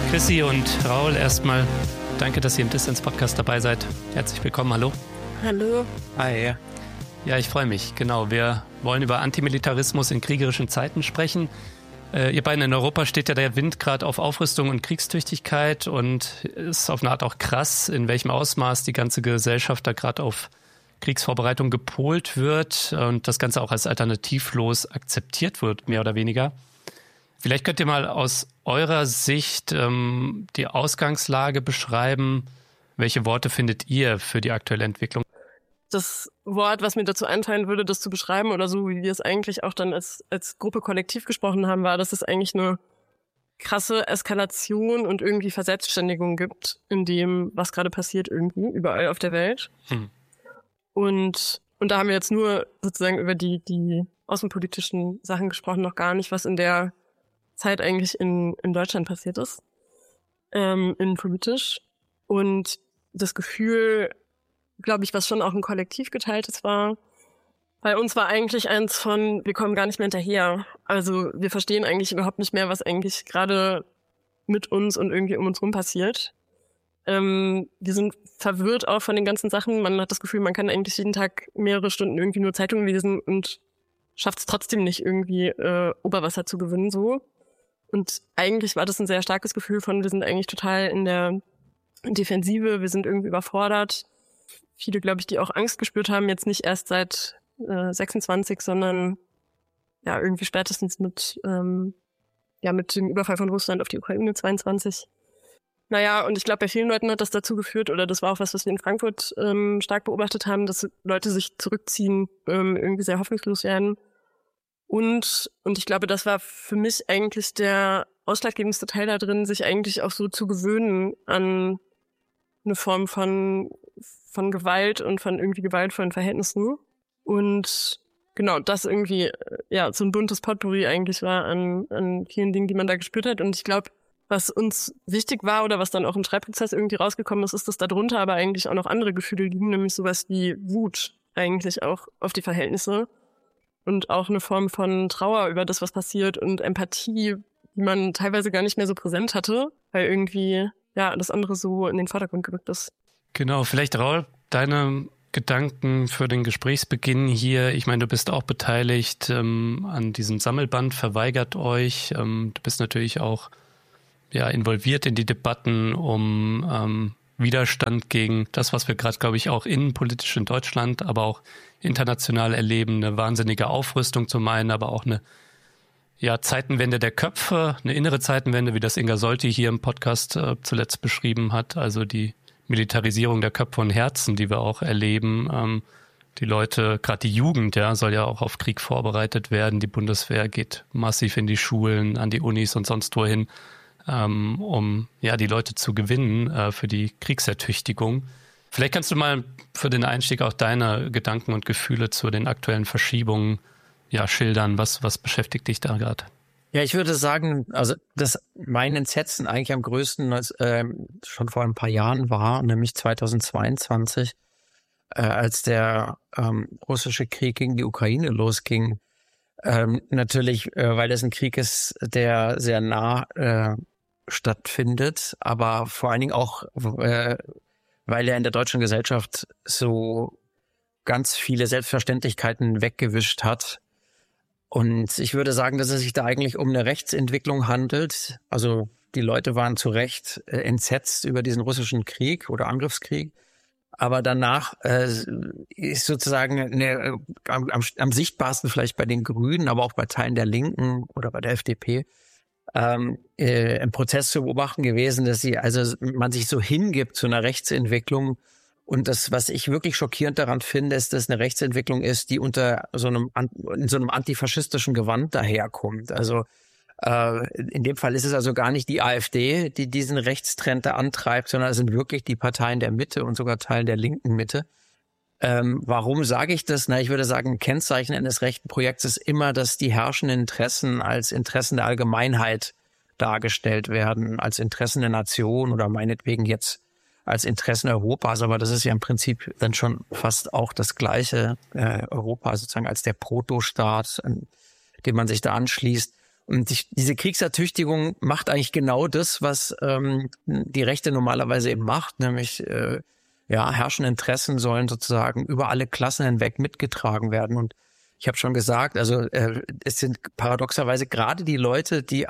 Chrissy und Raul, erstmal danke, dass ihr im Dissens-Podcast dabei seid. Herzlich willkommen, hallo. Hallo. Hi. Ja, ich freue mich, genau. Wir wollen über Antimilitarismus in kriegerischen Zeiten sprechen. Ihr beiden, in Europa steht ja der Wind gerade auf Aufrüstung und Kriegstüchtigkeit und ist auf eine Art auch krass, in welchem Ausmaß die ganze Gesellschaft da gerade auf Kriegsvorbereitung gepolt wird und das Ganze auch als alternativlos akzeptiert wird, mehr oder weniger. Vielleicht könnt ihr mal aus eurer Sicht die Ausgangslage beschreiben. Welche Worte findet ihr für die aktuelle Entwicklung? Das Wort, was mir dazu einfallen würde, das zu beschreiben oder so, wie wir es eigentlich auch dann als Gruppe kollektiv gesprochen haben, war, dass es eigentlich eine krasse Eskalation und irgendwie Verselbstständigung gibt in dem, was gerade passiert irgendwie überall auf der Welt. Und da haben wir jetzt nur sozusagen über die außenpolitischen Sachen gesprochen, noch gar nicht, was in der Zeit eigentlich in Deutschland passiert ist, innenpolitisch. Und das Gefühl, glaube ich, was schon auch ein Kollektiv geteiltes war, bei uns war eigentlich eins von, wir kommen gar nicht mehr hinterher. Also wir verstehen eigentlich überhaupt nicht mehr, was eigentlich gerade mit uns und irgendwie um uns rum passiert. Wir sind verwirrt auch von den ganzen Sachen. Man hat das Gefühl, man kann eigentlich jeden Tag mehrere Stunden irgendwie nur Zeitungen lesen und schafft es trotzdem nicht irgendwie Oberwasser zu gewinnen so. Und eigentlich war das ein sehr starkes Gefühl von, wir sind eigentlich total in der Defensive, wir sind irgendwie überfordert. Viele, glaube ich, die auch Angst gespürt haben, jetzt nicht erst seit 26, sondern ja irgendwie spätestens mit dem Überfall von Russland auf die Ukraine 22. Naja, und ich glaube, bei vielen Leuten hat das dazu geführt, oder das war auch was wir in Frankfurt stark beobachtet haben, dass Leute sich zurückziehen, irgendwie sehr hoffnungslos werden. Und ich glaube, das war für mich eigentlich der ausschlaggebendste Teil da drin, sich eigentlich auch so zu gewöhnen an eine Form von Gewalt und von irgendwie gewaltvollen Verhältnissen. Und genau, das irgendwie ja so ein buntes Potpourri eigentlich war an vielen Dingen, die man da gespürt hat. Und ich glaube, was uns wichtig war oder was dann auch im Schreibprozess irgendwie rausgekommen ist, dass da drunter aber eigentlich auch noch andere Gefühle liegen, nämlich sowas wie Wut eigentlich auch auf die Verhältnisse. Und auch eine Form von Trauer über das, was passiert und Empathie, die man teilweise gar nicht mehr so präsent hatte, weil irgendwie ja das andere so in den Vordergrund gerückt ist. Genau, vielleicht Raul, deine Gedanken für den Gesprächsbeginn hier. Ich meine, du bist auch beteiligt an diesem Sammelband Verweigert euch. Du bist natürlich auch involviert in die Debatten um Widerstand gegen das, was wir gerade, glaube ich, auch innenpolitisch in Deutschland, aber auch international erleben, eine wahnsinnige Aufrüstung zum einen, aber auch eine Zeitenwende der Köpfe, eine innere Zeitenwende, wie das Inga Solti hier im Podcast zuletzt beschrieben hat, also die Militarisierung der Köpfe und Herzen, die wir auch erleben. Die Leute, gerade die Jugend, soll ja auch auf Krieg vorbereitet werden. Die Bundeswehr geht massiv in die Schulen, an die Unis und sonst wohin, um die Leute zu gewinnen für die Kriegsertüchtigung. Vielleicht kannst du mal für den Einstieg auch deine Gedanken und Gefühle zu den aktuellen Verschiebungen schildern. Was beschäftigt dich da gerade? Ja, ich würde sagen, also dass mein Entsetzen eigentlich am größten schon vor ein paar Jahren war, nämlich 2022, als der russische Krieg gegen die Ukraine losging. Natürlich, weil das ein Krieg ist, der sehr nah stattfindet, aber vor allen Dingen auch, weil er in der deutschen Gesellschaft so ganz viele Selbstverständlichkeiten weggewischt hat. Und ich würde sagen, dass es sich da eigentlich um eine Rechtsentwicklung handelt. Also die Leute waren zu Recht entsetzt über diesen russischen Krieg oder Angriffskrieg. Aber danach ist sozusagen am sichtbarsten vielleicht bei den Grünen, aber auch bei Teilen der Linken oder bei der FDP ein Prozess zu beobachten gewesen, dass man sich so hingibt zu einer Rechtsentwicklung. Und das, was ich wirklich schockierend daran finde, ist, dass eine Rechtsentwicklung ist, die in so einem antifaschistischen Gewand daherkommt. Also in dem Fall ist es also gar nicht die AfD, die diesen Rechtstrend da antreibt, sondern es sind wirklich die Parteien der Mitte und sogar Teilen der linken Mitte. Warum sage ich das? Ich würde sagen, ein Kennzeichen eines rechten Projekts ist immer, dass die herrschenden Interessen als Interessen der Allgemeinheit dargestellt werden, als Interessen der Nation oder meinetwegen jetzt als Interessen Europas, aber das ist ja im Prinzip dann schon fast auch das gleiche Europa, sozusagen als der Protostaat, dem man sich da anschließt. Und diese Kriegsertüchtigung macht eigentlich genau das, was die Rechte normalerweise eben macht, nämlich herrschende Interessen sollen sozusagen über alle Klassen hinweg mitgetragen werden. Und ich habe schon gesagt, also es sind paradoxerweise gerade die Leute, die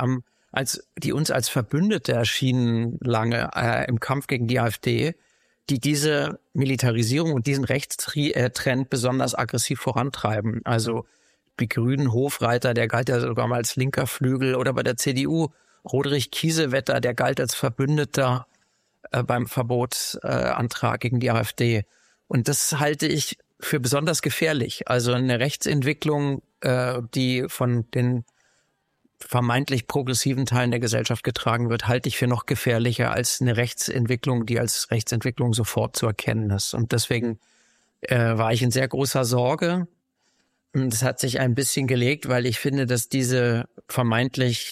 uns als Verbündete erschienen lange im Kampf gegen die AfD, die diese Militarisierung und diesen Rechtstrend besonders aggressiv vorantreiben. Also die Grünen Hofreiter, der galt ja sogar mal als linker Flügel, oder bei der CDU Roderich Kiesewetter, der galt als Verbündeter beim Verbotsantrag gegen die AfD. Und das halte ich für besonders gefährlich. Also eine Rechtsentwicklung, die von den vermeintlich progressiven Teilen der Gesellschaft getragen wird, halte ich für noch gefährlicher als eine Rechtsentwicklung, die als Rechtsentwicklung sofort zu erkennen ist. Und deswegen war ich in sehr großer Sorge. Und es hat sich ein bisschen gelegt, weil ich finde, dass dieses vermeintlich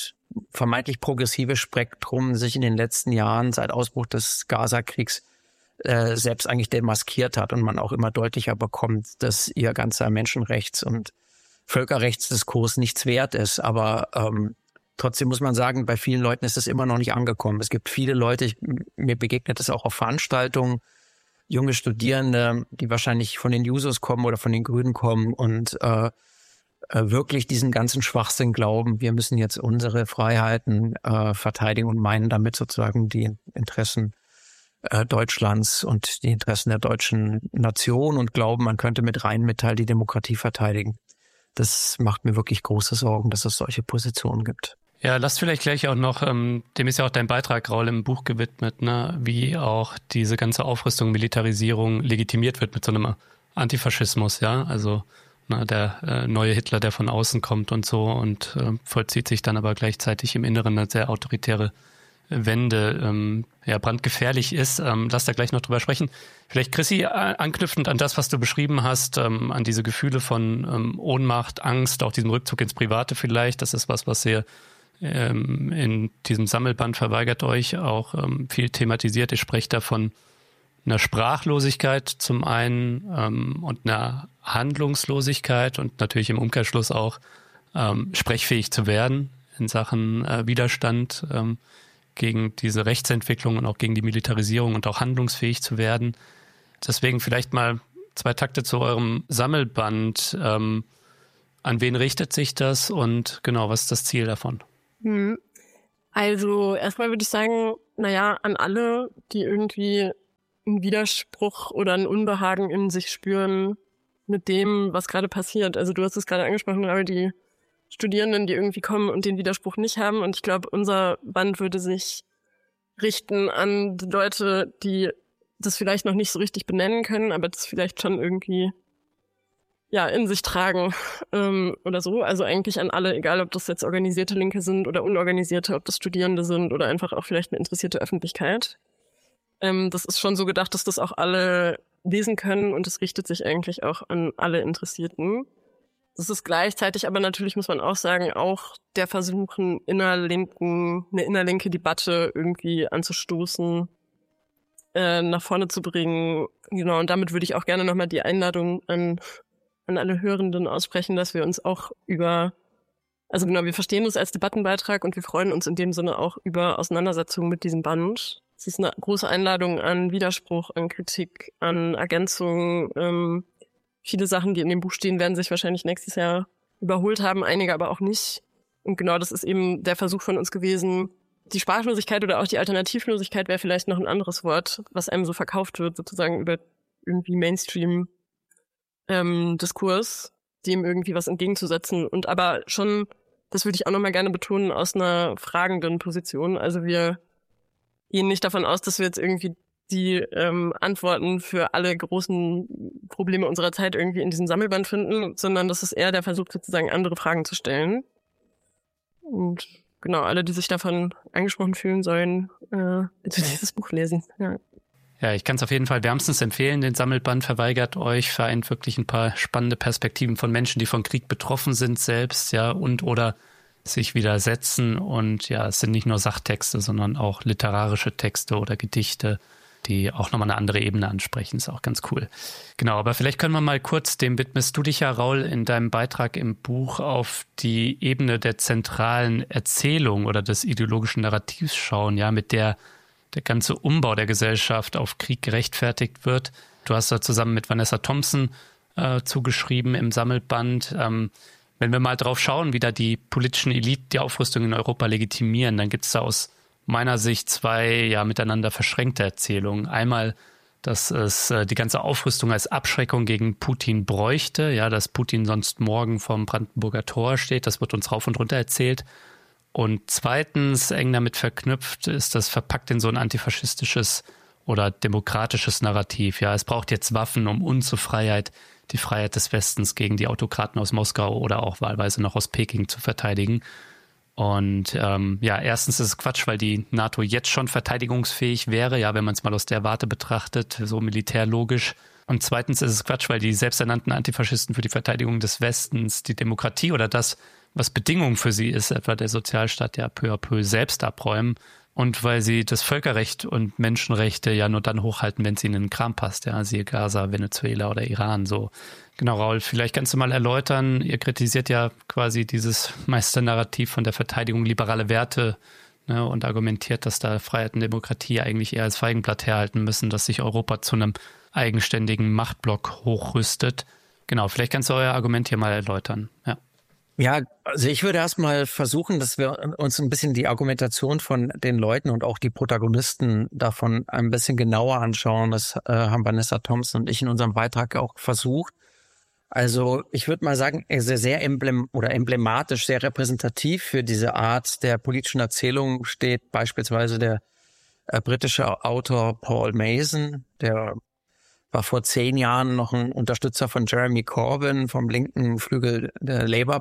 progressive Spektrum sich in den letzten Jahren seit Ausbruch des Gaza-Kriegs selbst eigentlich demaskiert hat und man auch immer deutlicher bekommt, dass ihr ganzer Menschenrechts- und Völkerrechtsdiskurs nichts wert ist. Aber trotzdem muss man sagen, bei vielen Leuten ist es immer noch nicht angekommen. Es gibt viele Leute, mir begegnet es auch auf Veranstaltungen, junge Studierende, die wahrscheinlich von den Jusos kommen oder von den Grünen kommen und wirklich diesen ganzen Schwachsinn glauben, wir müssen jetzt unsere Freiheiten verteidigen und meinen damit sozusagen die Interessen Deutschlands und die Interessen der deutschen Nation und glauben, man könnte mit Rheinmetall die Demokratie verteidigen. Das macht mir wirklich große Sorgen, dass es solche Positionen gibt. Ja, lasst vielleicht gleich auch noch, dem ist ja auch dein Beitrag, Raul, im Buch gewidmet, ne, wie auch diese ganze Aufrüstung, Militarisierung legitimiert wird mit so einem Antifaschismus, ja, also der neue Hitler, der von außen kommt und so und vollzieht sich dann aber gleichzeitig im Inneren eine sehr autoritäre Wende, brandgefährlich ist. Lass da gleich noch drüber sprechen. Vielleicht, Chrissy, anknüpfend an das, was du beschrieben hast, an diese Gefühle von Ohnmacht, Angst, auch diesem Rückzug ins Private vielleicht, das ist was ihr in diesem Sammelband Verweigert euch auch viel thematisiert. Ihr sprecht da von einer Sprachlosigkeit zum einen und einer Handlungslosigkeit und natürlich im Umkehrschluss auch sprechfähig zu werden in Sachen Widerstand gegen diese Rechtsentwicklung und auch gegen die Militarisierung und auch handlungsfähig zu werden. Deswegen vielleicht mal 2 Takte zu eurem Sammelband. An wen richtet sich das und genau, was ist das Ziel davon? Also erstmal würde ich sagen, an alle, die irgendwie einen Widerspruch oder ein Unbehagen in sich spüren mit dem, was gerade passiert. Also du hast es gerade angesprochen, aber die Studierenden, die irgendwie kommen und den Widerspruch nicht haben. Und ich glaube, unser Band würde sich richten an die Leute, die das vielleicht noch nicht so richtig benennen können, aber das vielleicht schon irgendwie in sich tragen oder so. Also eigentlich an alle, egal ob das jetzt organisierte Linke sind oder unorganisierte, ob das Studierende sind oder einfach auch vielleicht eine interessierte Öffentlichkeit. Das ist schon so gedacht, dass das auch alle lesen können und es richtet sich eigentlich auch an alle Interessierten. Das ist gleichzeitig aber natürlich, muss man auch sagen, auch der Versuch, eine innerlinke Debatte irgendwie anzustoßen, nach vorne zu bringen. Genau, und damit würde ich auch gerne nochmal die Einladung an alle Hörenden aussprechen, dass wir uns auch wir verstehen uns als Debattenbeitrag und wir freuen uns in dem Sinne auch über Auseinandersetzungen mit diesem Band. Es ist eine große Einladung an Widerspruch, an Kritik, an Ergänzung. Viele Sachen, die in dem Buch stehen, werden sich wahrscheinlich nächstes Jahr überholt haben, einige aber auch nicht. Und genau das ist eben der Versuch von uns gewesen. Die Sprachlosigkeit oder auch die Alternativlosigkeit wäre vielleicht noch ein anderes Wort, was einem so verkauft wird, sozusagen über irgendwie Mainstream-Diskurs, dem irgendwie was entgegenzusetzen. Und aber schon, das würde ich auch nochmal gerne betonen, aus einer fragenden Position. Also wir gehen nicht davon aus, dass wir jetzt irgendwie die Antworten für alle großen Probleme unserer Zeit irgendwie in diesem Sammelband finden, sondern das ist eher der Versuch, sozusagen andere Fragen zu stellen. Und genau, alle, die sich davon angesprochen fühlen, sollen bitte dieses Buch lesen. Ja, ich kann es auf jeden Fall wärmstens empfehlen. Den Sammelband Verweigert euch vereint wirklich ein paar spannende Perspektiven von Menschen, die von Krieg betroffen sind selbst, und oder sich widersetzen. Und es sind nicht nur Sachtexte, sondern auch literarische Texte oder Gedichte, die auch nochmal eine andere Ebene ansprechen. Ist auch ganz cool. Genau, aber vielleicht können wir mal kurz, dem widmest du dich ja, Raul, in deinem Beitrag im Buch auf die Ebene der zentralen Erzählung oder des ideologischen Narrativs schauen, ja, mit der ganze Umbau der Gesellschaft auf Krieg gerechtfertigt wird. Du hast da zusammen mit Vanessa Thompson zugeschrieben im Sammelband. Wenn wir mal drauf schauen, wie da die politischen Eliten die Aufrüstung in Europa legitimieren, dann gibt es da aus meiner Sicht zwei miteinander verschränkte Erzählungen. Einmal, dass es die ganze Aufrüstung als Abschreckung gegen Putin bräuchte, ja, dass Putin sonst morgen vorm Brandenburger Tor steht, das wird uns rauf und runter erzählt. Und zweitens, eng damit verknüpft, ist das verpackt in so ein antifaschistisches oder demokratisches Narrativ. Ja, es braucht jetzt Waffen, um unsere Freiheit, die Freiheit des Westens gegen die Autokraten aus Moskau oder auch wahlweise noch aus Peking zu verteidigen. Und erstens ist es Quatsch, weil die NATO jetzt schon verteidigungsfähig wäre, ja, wenn man es mal aus der Warte betrachtet, so militärlogisch. Und zweitens ist es Quatsch, weil die selbsternannten Antifaschisten für die Verteidigung des Westens die Demokratie oder das, was Bedingung für sie ist, etwa der Sozialstaat, ja peu à peu selbst abräumen. Und weil sie das Völkerrecht und Menschenrechte ja nur dann hochhalten, wenn es ihnen in den Kram passt, ja, siehe Gaza, Venezuela oder Iran, so. Genau, Raul, vielleicht kannst du mal erläutern, ihr kritisiert ja quasi dieses Meisternarrativ von der Verteidigung liberale Werte, ne, und argumentiert, dass da Freiheit und Demokratie eigentlich eher als Feigenblatt herhalten müssen, dass sich Europa zu einem eigenständigen Machtblock hochrüstet. Genau, vielleicht kannst du euer Argument hier mal erläutern, ja. Ja, also ich würde erstmal versuchen, dass wir uns ein bisschen die Argumentation von den Leuten und auch die Protagonisten davon ein bisschen genauer anschauen. Das haben Vanessa Thompson und ich in unserem Beitrag auch versucht. Also ich würde mal sagen, sehr emblematisch, sehr repräsentativ für diese Art der politischen Erzählung steht beispielsweise der britische Autor Paul Mason, der war vor 10 Jahren noch ein Unterstützer von Jeremy Corbyn vom linken Flügel der Labour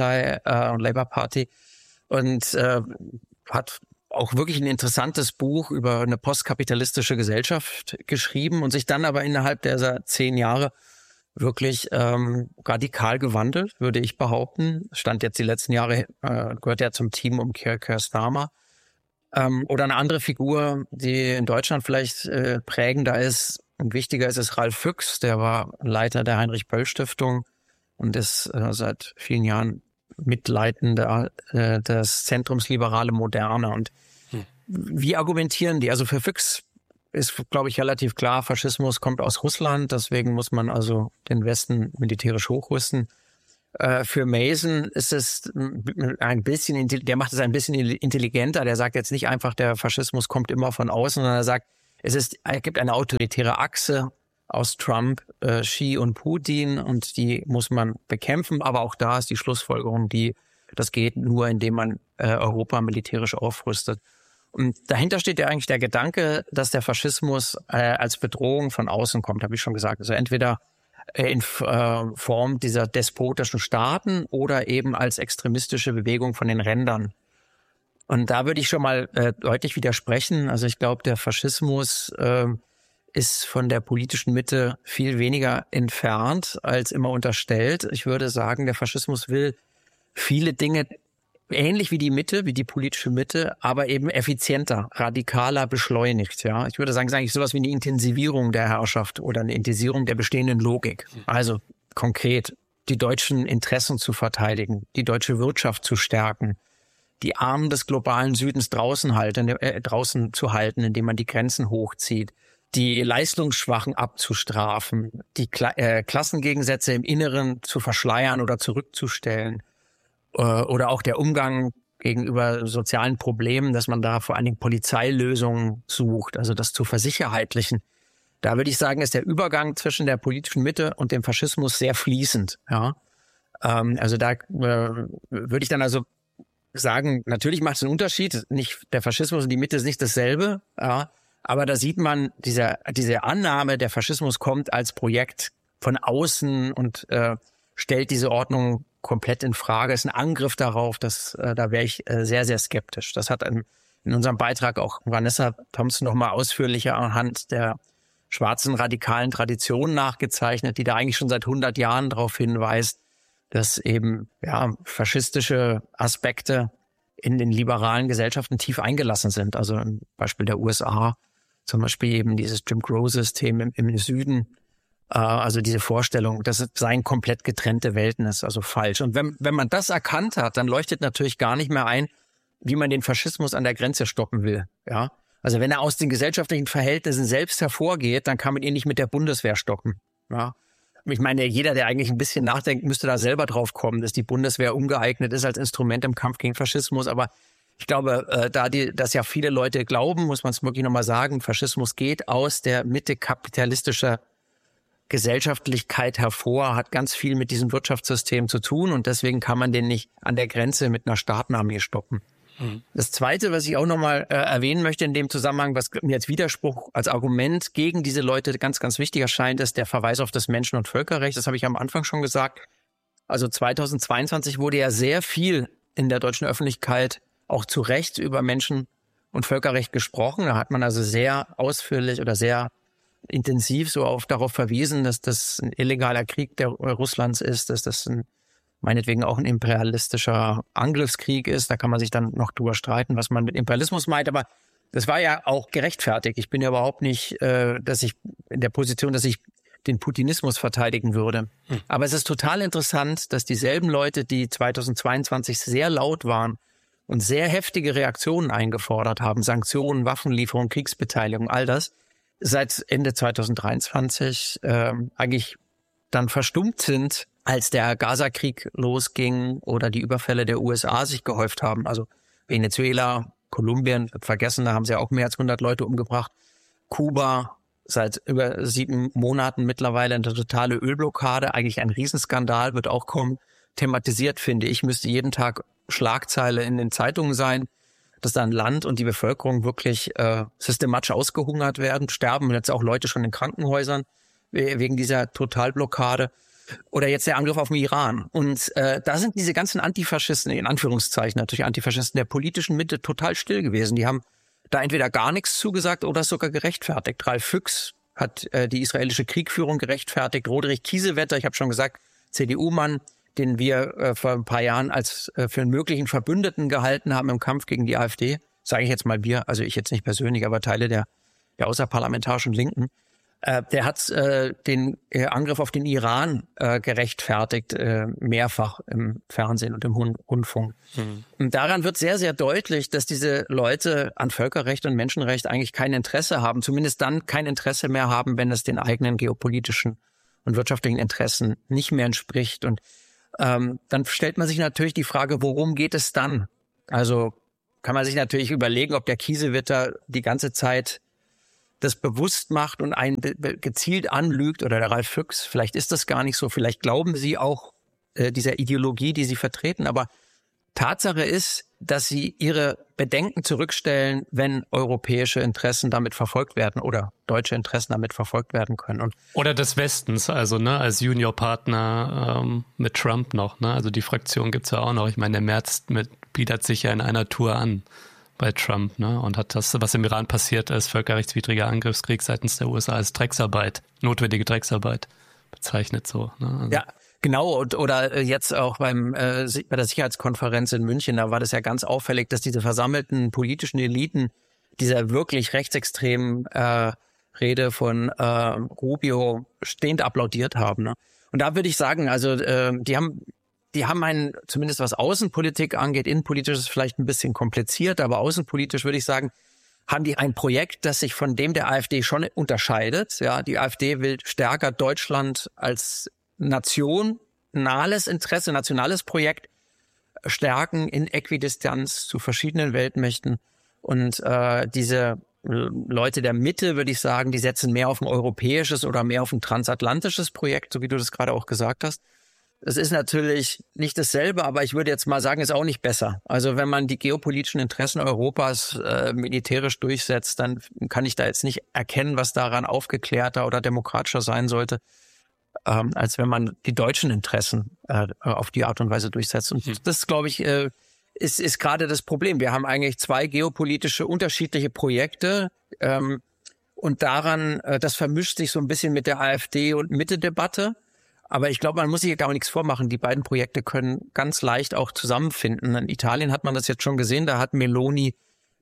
Party und hat auch wirklich ein interessantes Buch über eine postkapitalistische Gesellschaft geschrieben und sich dann aber innerhalb dieser 10 Jahre wirklich radikal gewandelt, würde ich behaupten. Stand jetzt die letzten Jahre, gehört ja zum Team um Keir Starmer. Oder eine andere Figur, die in Deutschland vielleicht prägender ist und wichtiger ist Ralf Füchs, der war Leiter der Heinrich-Böll-Stiftung und ist seit vielen Jahren Mitleitender des Zentrums Liberale Moderne. Und wie argumentieren die? Also für Füchs ist, glaube ich, relativ klar, Faschismus kommt aus Russland, deswegen muss man also den Westen militärisch hochrüsten. Für Mason ist es ein bisschen, der macht es ein bisschen intelligenter, der sagt jetzt nicht einfach, der Faschismus kommt immer von außen, sondern er sagt, es gibt eine autoritäre Achse aus Trump, Xi und Putin und die muss man bekämpfen, aber auch da ist die Schlussfolgerung, das geht nur, indem man Europa militärisch aufrüstet. Und dahinter steht ja eigentlich der Gedanke, dass der Faschismus als Bedrohung von außen kommt, habe ich schon gesagt. Also entweder in Form dieser despotischen Staaten oder eben als extremistische Bewegung von den Rändern. Und da würde ich schon mal deutlich widersprechen. Also ich glaube, der Faschismus ist von der politischen Mitte viel weniger entfernt als immer unterstellt. Ich würde sagen, der Faschismus will viele Dinge ähnlich wie die Mitte, wie die politische Mitte, aber eben effizienter, radikaler, beschleunigt. Ja, ich würde sagen, es ist eigentlich sowas wie eine Intensivierung der Herrschaft oder eine Intensivierung der bestehenden Logik. Also konkret die deutschen Interessen zu verteidigen, die deutsche Wirtschaft zu stärken, die Armen des globalen Südens draußen zu halten, indem man die Grenzen hochzieht, die Leistungsschwachen abzustrafen, die Klassengegensätze im Inneren zu verschleiern oder zurückzustellen. Oder auch der Umgang gegenüber sozialen Problemen, dass man da vor allen Dingen Polizeilösungen sucht, also das zu versicherheitlichen. Da würde ich sagen, ist der Übergang zwischen der politischen Mitte und dem Faschismus sehr fließend. Ja, also da würde ich dann also sagen, natürlich macht es einen Unterschied. Nicht der Faschismus und die Mitte ist nicht dasselbe. Ja, aber da sieht man diese Annahme, der Faschismus kommt als Projekt von außen und stellt diese Ordnung komplett in Frage, ist ein Angriff darauf, da wäre ich sehr, sehr skeptisch. Das hat in unserem Beitrag auch Vanessa Thompson nochmal ausführlicher anhand der schwarzen radikalen Tradition nachgezeichnet, die da eigentlich schon seit 100 Jahren darauf hinweist, dass eben faschistische Aspekte in den liberalen Gesellschaften tief eingelassen sind. Also im Beispiel der USA Zum Beispiel eben dieses Jim Crow-System im Süden. Also diese Vorstellung, dass es seien komplett getrennte Welten ist, also falsch. Und wenn man das erkannt hat, dann leuchtet natürlich gar nicht mehr ein, wie man den Faschismus an der Grenze stoppen will. Ja, also wenn er aus den gesellschaftlichen Verhältnissen selbst hervorgeht, dann kann man ihn nicht mit der Bundeswehr stoppen. Ja, ich meine, jeder, der eigentlich ein bisschen nachdenkt, müsste da selber drauf kommen, dass die Bundeswehr ungeeignet ist als Instrument im Kampf gegen Faschismus. Aber ich glaube, dass ja viele Leute glauben, muss man es wirklich nochmal sagen, Faschismus geht aus der Mitte kapitalistischer Gesellschaftlichkeit hervor, hat ganz viel mit diesem Wirtschaftssystem zu tun und deswegen kann man den nicht an der Grenze mit einer Staatenarmee stoppen. Das Zweite, was ich auch nochmal erwähnen möchte in dem Zusammenhang, was mir als Widerspruch, als Argument gegen diese Leute ganz, ganz wichtig erscheint, ist der Verweis auf das Menschen- und Völkerrecht. Das habe ich am Anfang schon gesagt. Also 2022 wurde ja sehr viel in der deutschen Öffentlichkeit auch zu Recht über Menschen- und Völkerrecht gesprochen. Da hat man also sehr ausführlich oder sehr intensiv darauf verwiesen, dass das ein illegaler Krieg Russlands ist, dass das meinetwegen auch ein imperialistischer Angriffskrieg ist. Da kann man sich dann noch drüber streiten, was man mit Imperialismus meint. Aber das war ja auch gerechtfertigt. Ich bin ja überhaupt nicht, dass ich in der Position, dass ich den Putinismus verteidigen würde. Aber es ist total interessant, dass dieselben Leute, die 2022 sehr laut waren und sehr heftige Reaktionen eingefordert haben, Sanktionen, Waffenlieferung, Kriegsbeteiligung, all das, seit Ende 2023 eigentlich dann verstummt sind, als der Gaza-Krieg losging oder die Überfälle der USA sich gehäuft haben. Also Venezuela, Kolumbien, vergessen, da haben sie auch mehr als 100 Leute umgebracht. Kuba, seit über 7 Monaten mittlerweile eine totale Ölblockade, eigentlich ein Riesenskandal, wird auch kommen. Thematisiert, finde ich, müsste jeden Tag Schlagzeile in den Zeitungen sein, dass da ein Land und die Bevölkerung wirklich systematisch ausgehungert werden, sterben jetzt auch Leute schon in Krankenhäusern wegen dieser Totalblockade. Oder jetzt der Angriff auf den Iran. Und da sind diese ganzen Antifaschisten, in Anführungszeichen natürlich Antifaschisten der politischen Mitte total still gewesen. Die haben da entweder gar nichts zugesagt oder sogar gerechtfertigt. Ralf Füchs hat die israelische Kriegführung gerechtfertigt. Roderich Kiesewetter, ich habe schon gesagt, CDU-Mann, den wir vor ein paar Jahren als für einen möglichen Verbündeten gehalten haben im Kampf gegen die AfD. Sage ich jetzt mal wir, also ich jetzt nicht persönlich, aber Teile der außerparlamentarischen Linken. Der hat den Angriff auf den Iran gerechtfertigt, mehrfach im Fernsehen und im Rundfunk. Und daran wird sehr, sehr deutlich, dass diese Leute an Völkerrecht und Menschenrecht eigentlich kein Interesse haben, zumindest dann kein Interesse mehr haben, wenn es den eigenen geopolitischen und wirtschaftlichen Interessen nicht mehr entspricht. Und dann stellt man sich natürlich die Frage, worum geht es dann? Also kann man sich natürlich überlegen, ob der Kiesewetter die ganze Zeit das bewusst macht und einen gezielt anlügt, oder der Ralf Füchs, vielleicht ist das gar nicht so, vielleicht glauben sie auch dieser Ideologie, die sie vertreten, aber Tatsache ist, dass sie ihre Bedenken zurückstellen, wenn europäische Interessen damit verfolgt werden oder deutsche Interessen damit verfolgt werden können. Und oder des Westens, also als Juniorpartner mit Trump noch, also die Fraktion gibt's ja auch noch. Ich meine, der Merz bietet sich ja in einer Tour an bei Trump, und hat das, was im Iran passiert ist, völkerrechtswidriger Angriffskrieg seitens der USA, als Drecksarbeit, notwendige Drecksarbeit bezeichnet so. Also. Ja, genau. Oder jetzt auch bei der Sicherheitskonferenz in München, da war das ja ganz auffällig, dass diese versammelten politischen Eliten dieser wirklich rechtsextremen Rede von Rubio stehend applaudiert haben. Und da würde ich sagen, also die haben einen, zumindest was Außenpolitik angeht, innenpolitisch ist es vielleicht ein bisschen kompliziert, aber außenpolitisch würde ich sagen, haben die ein Projekt, das sich von dem der AfD schon unterscheidet. Ja, die AfD will stärker Deutschland als nationales Interesse, nationales Projekt stärken in Äquidistanz zu verschiedenen Weltmächten. Und diese Leute der Mitte, würde ich sagen, die setzen mehr auf ein europäisches oder mehr auf ein transatlantisches Projekt, so wie du das gerade auch gesagt hast. Es ist natürlich nicht dasselbe, aber ich würde jetzt mal sagen, ist auch nicht besser. Also wenn man die geopolitischen Interessen Europas militärisch durchsetzt, dann kann ich da jetzt nicht erkennen, was daran aufgeklärter oder demokratischer sein sollte, als wenn man die deutschen Interessen auf die Art und Weise durchsetzt. Und das, glaube ich, ist gerade das Problem. Wir haben eigentlich 2 geopolitische unterschiedliche Projekte und daran, das vermischt sich so ein bisschen mit der AfD- und Mitte-Debatte. Aber ich glaube, man muss sich ja gar nichts vormachen. Die beiden Projekte können ganz leicht auch zusammenfinden. In Italien hat man das jetzt schon gesehen. Da hat Meloni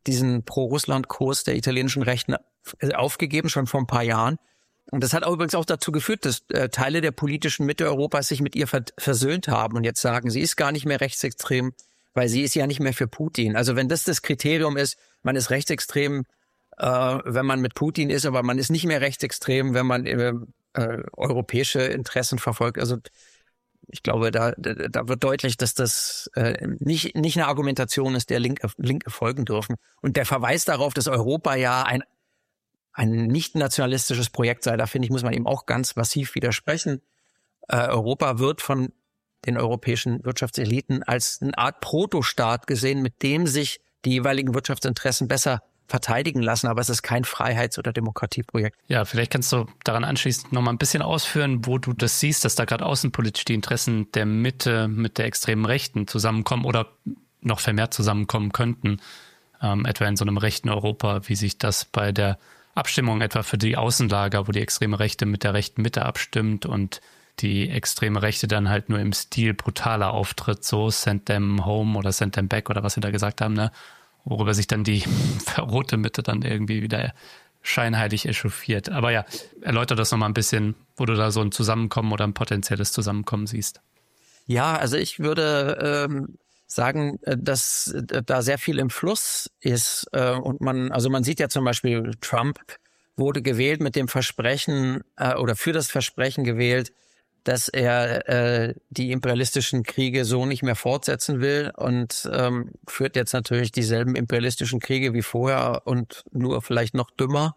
diesen Pro-Russland-Kurs der italienischen Rechten aufgegeben, schon vor ein paar Jahren. Und das hat übrigens auch dazu geführt, dass Teile der politischen Mitte Europas sich mit ihr versöhnt haben und jetzt sagen, sie ist gar nicht mehr rechtsextrem, weil sie ist ja nicht mehr für Putin. Also wenn das Kriterium ist, man ist rechtsextrem, wenn man mit Putin ist, aber man ist nicht mehr rechtsextrem, wenn man europäische Interessen verfolgt. Also ich glaube, da wird deutlich, dass das nicht eine Argumentation ist, der Linke folgen dürfen. Und der Verweis darauf, dass Europa ja ein nicht nationalistisches Projekt sei, da finde ich, muss man ihm auch ganz massiv widersprechen. Europa wird von den europäischen Wirtschaftseliten als eine Art Protostaat gesehen, mit dem sich die jeweiligen Wirtschaftsinteressen besser verteidigen lassen, aber es ist kein Freiheits- oder Demokratieprojekt. Ja, vielleicht kannst du daran anschließend noch mal ein bisschen ausführen, wo du das siehst, dass da gerade außenpolitisch die Interessen der Mitte mit der extremen Rechten zusammenkommen oder noch vermehrt zusammenkommen könnten, etwa in so einem rechten Europa, wie sich das bei der Abstimmung etwa für die Außenlager, wo die extreme Rechte mit der rechten Mitte abstimmt und die extreme Rechte dann halt nur im Stil brutaler auftritt, so send them home oder send them back oder was sie da gesagt haben, ne? Worüber sich dann die rote Mitte dann irgendwie wieder scheinheilig echauffiert. Aber ja, erläuter das nochmal ein bisschen, wo du da so ein Zusammenkommen oder ein potenzielles Zusammenkommen siehst. Ja, also ich würde sagen, dass da sehr viel im Fluss ist und man sieht ja zum Beispiel, Trump wurde gewählt mit dem Versprechen oder für das Versprechen gewählt, dass er die imperialistischen Kriege so nicht mehr fortsetzen will und führt jetzt natürlich dieselben imperialistischen Kriege wie vorher und nur vielleicht noch dümmer.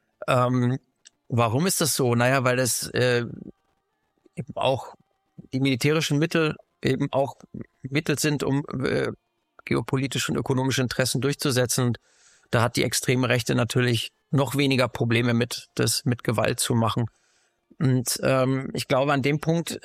Warum ist das so? Naja, weil das eben auch die militärischen Mittel eben auch Mittel sind, um geopolitische und ökonomische Interessen durchzusetzen. Und da hat die extreme Rechte natürlich noch weniger Probleme mit, das mit Gewalt zu machen. Und ich glaube, an dem Punkt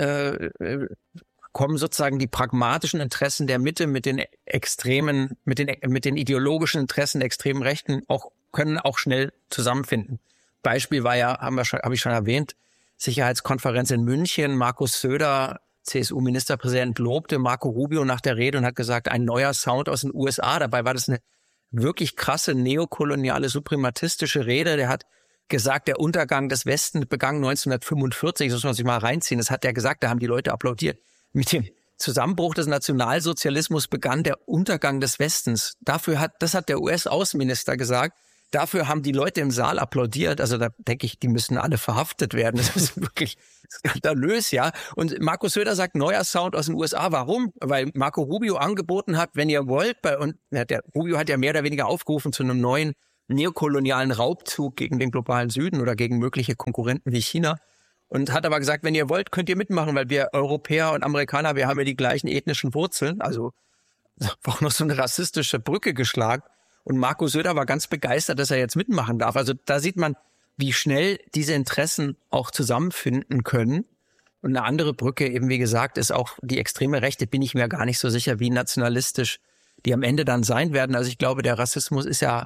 kommen sozusagen die pragmatischen Interessen der Mitte mit den extremen, mit den ideologischen Interessen der extremen Rechten können auch schnell zusammenfinden. Beispiel war ja, habe ich schon erwähnt, Sicherheitskonferenz in München. Markus Söder, CSU-Ministerpräsident, lobte Marco Rubio nach der Rede und hat gesagt, ein neuer Sound aus den USA. Dabei war das eine wirklich krasse neokoloniale, suprematistische Rede. Der hat gesagt, der Untergang des Westens begann 1945, das muss man sich mal reinziehen, das hat er gesagt, da haben die Leute applaudiert. Mit dem Zusammenbruch des Nationalsozialismus begann der Untergang des Westens. Das hat der US-Außenminister gesagt, dafür haben die Leute im Saal applaudiert, also da denke ich, die müssen alle verhaftet werden, das ist wirklich skandalös, ja. Und Markus Söder sagt, neuer Sound aus den USA, warum? Weil Marco Rubio angeboten hat, wenn ihr wollt, Rubio hat ja mehr oder weniger aufgerufen zu einem neuen neokolonialen Raubzug gegen den globalen Süden oder gegen mögliche Konkurrenten wie China und hat aber gesagt, wenn ihr wollt, könnt ihr mitmachen, weil wir Europäer und Amerikaner, wir haben ja die gleichen ethnischen Wurzeln, also auch noch so eine rassistische Brücke geschlagen und Marco Söder war ganz begeistert, dass er jetzt mitmachen darf. Also da sieht man, wie schnell diese Interessen auch zusammenfinden können. Und eine andere Brücke eben, wie gesagt, ist auch die extreme Rechte, bin ich mir gar nicht so sicher, wie nationalistisch die am Ende dann sein werden. Also ich glaube, der Rassismus ist ja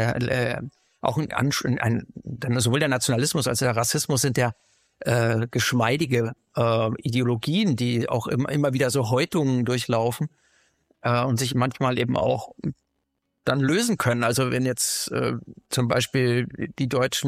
auch sowohl der Nationalismus als der Rassismus sind ja geschmeidige Ideologien, die auch immer wieder so Häutungen durchlaufen und sich manchmal eben auch dann lösen können. Also wenn jetzt zum Beispiel die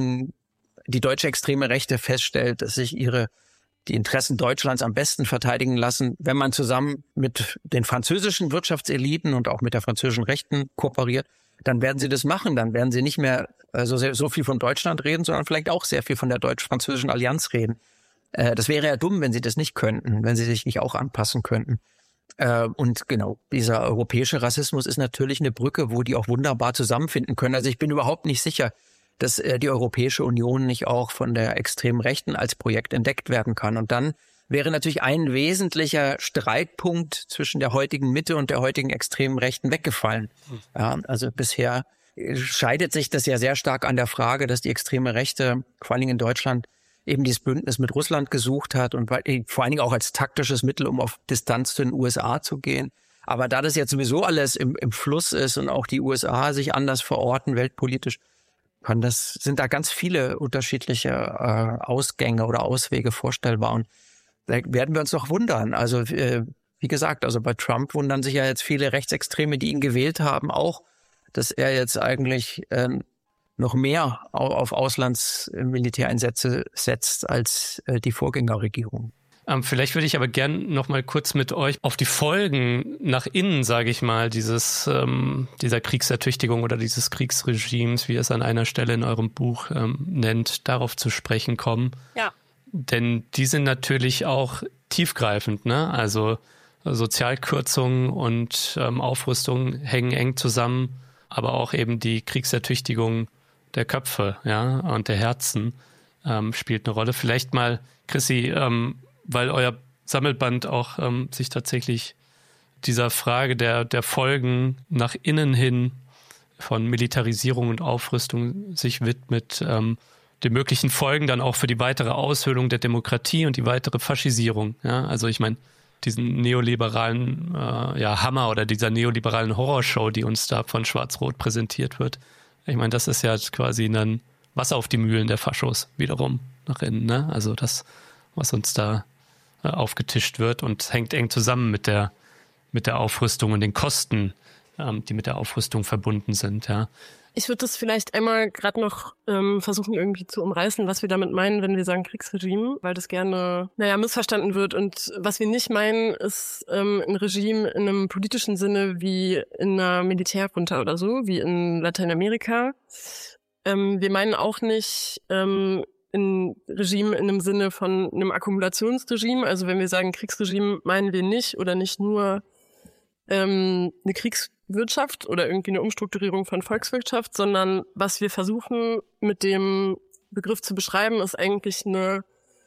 deutsche extreme Rechte feststellt, dass sich die Interessen Deutschlands am besten verteidigen lassen, wenn man zusammen mit den französischen Wirtschaftseliten und auch mit der französischen Rechten kooperiert, dann werden sie das machen. Dann werden sie nicht mehr so viel von Deutschland reden, sondern vielleicht auch sehr viel von der deutsch-französischen Allianz reden. Das wäre ja dumm, wenn sie das nicht könnten, wenn sie sich nicht auch anpassen könnten. Und genau, dieser europäische Rassismus ist natürlich eine Brücke, wo die auch wunderbar zusammenfinden können. Also ich bin überhaupt nicht sicher, dass die Europäische Union nicht auch von der extremen Rechten als Projekt entdeckt werden kann. Und dann wäre natürlich ein wesentlicher Streitpunkt zwischen der heutigen Mitte und der heutigen extremen Rechten weggefallen. Ja, also bisher scheidet sich das ja sehr stark an der Frage, dass die extreme Rechte, vor allen Dingen in Deutschland, eben dieses Bündnis mit Russland gesucht hat und vor allen Dingen auch als taktisches Mittel, um auf Distanz zu den USA zu gehen. Aber da das jetzt sowieso alles im Fluss ist und auch die USA sich anders verorten, weltpolitisch, sind da ganz viele unterschiedliche Ausgänge oder Auswege vorstellbar. Und da werden wir uns doch wundern. Also wie gesagt, also bei Trump wundern sich ja jetzt viele Rechtsextreme, die ihn gewählt haben, auch, dass er jetzt eigentlich noch mehr auf Auslandsmilitäreinsätze setzt als die Vorgängerregierung. Vielleicht würde ich aber gern noch mal kurz mit euch auf die Folgen nach innen, sage ich mal, dieser Kriegsertüchtigung oder dieses Kriegsregimes, wie ihr es an einer Stelle in eurem Buch nennt, darauf zu sprechen kommen. Ja. Denn die sind natürlich auch tiefgreifend, ne? Also Sozialkürzungen und Aufrüstung hängen eng zusammen, aber auch eben die Kriegsertüchtigung der Köpfe, ja, und der Herzen spielt eine Rolle. Vielleicht mal, Chrissy, weil euer Sammelband auch sich tatsächlich dieser Frage der Folgen nach innen hin von Militarisierung und Aufrüstung sich widmet, den möglichen Folgen dann auch für die weitere Aushöhlung der Demokratie und die weitere Faschisierung. Ja? Also ich meine, diesen neoliberalen Hammer oder dieser neoliberalen Horrorshow, die uns da von Schwarz-Rot präsentiert wird. Ich meine, das ist ja quasi dann Wasser auf die Mühlen der Faschos wiederum nach innen. Ne? Also das, was uns da aufgetischt wird und hängt eng zusammen mit der Aufrüstung und den Kosten, die mit der Aufrüstung verbunden sind. Ja. Ich würde das vielleicht einmal gerade noch versuchen irgendwie zu umreißen, was wir damit meinen, wenn wir sagen Kriegsregime, weil das gerne, missverstanden wird. Und was wir nicht meinen, ist ein Regime in einem politischen Sinne wie in einer Militärjunta oder so, wie in Lateinamerika. Wir meinen auch nicht ein Regime in dem Sinne von einem Akkumulationsregime. Also wenn wir sagen Kriegsregime, meinen wir nicht oder nicht nur eine Kriegswirtschaft oder irgendwie eine Umstrukturierung von Volkswirtschaft, sondern was wir versuchen mit dem Begriff zu beschreiben, ist eigentlich eine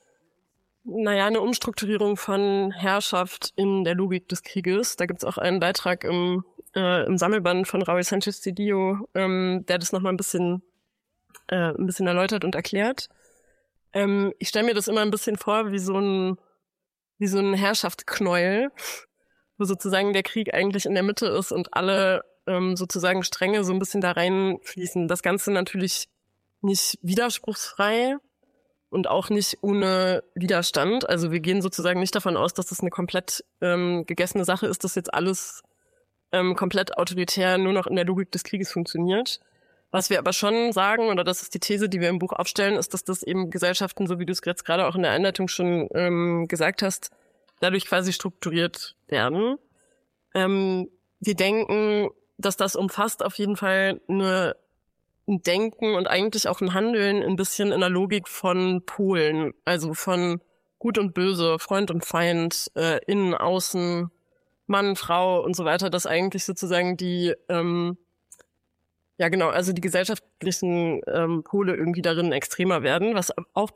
Umstrukturierung von Herrschaft in der Logik des Krieges. Da gibt's auch einen Beitrag im Sammelband von Raúl Sánchez Cedillo, der das nochmal ein bisschen erläutert und erklärt. Ich stelle mir das immer ein bisschen vor wie so ein Herrschaftsknäuel, wo sozusagen der Krieg eigentlich in der Mitte ist und alle sozusagen Stränge so ein bisschen da reinfließen. Das Ganze natürlich nicht widerspruchsfrei und auch nicht ohne Widerstand. Also wir gehen sozusagen nicht davon aus, dass das eine komplett gegessene Sache ist, dass jetzt alles komplett autoritär nur noch in der Logik des Krieges funktioniert. Was wir aber schon sagen, oder das ist die These, die wir im Buch aufstellen, ist, dass das eben Gesellschaften, so wie du es jetzt gerade auch in der Einleitung schon gesagt hast, dadurch quasi strukturiert werden. Wir denken, dass das umfasst auf jeden Fall ein Denken und eigentlich auch ein Handeln ein bisschen in der Logik von Polen, also von Gut und Böse, Freund und Feind, Innen, Außen, Mann, Frau und so weiter, dass eigentlich sozusagen die die gesellschaftlichen Pole irgendwie darin extremer werden, was auch